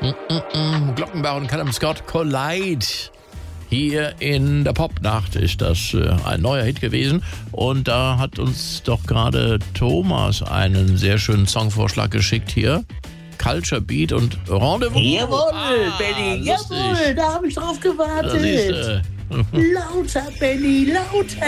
Glockenbach und Callum Scott, Collide. Hier in der Popnacht ist das ein neuer Hit gewesen. Und da hat uns doch gerade Thomas einen sehr schönen Songvorschlag geschickt hier. Culture Beat und Rendezvous. Jawohl, Benny, lustig. jawohl, da habe ich drauf gewartet. Da siehst du. Lauter, Benny, lauter.